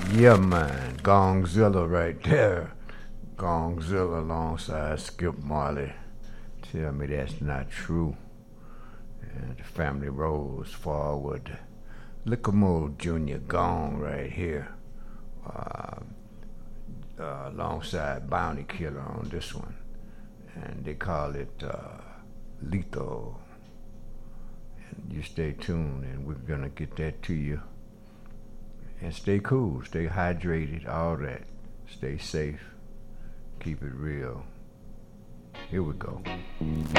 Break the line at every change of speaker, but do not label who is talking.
Yeah, man. Gongzilla right there. Gongzilla alongside Skip Marley. Tell me that's not true. And the family rolls forward. Lickamo Jr. Gong right here. Alongside Bounty Killer on this one. And they call it Lethal. And you stay tuned and we're going to get that to you. And stay cool, stay hydrated, all that. Stay safe, keep it real. Here we go.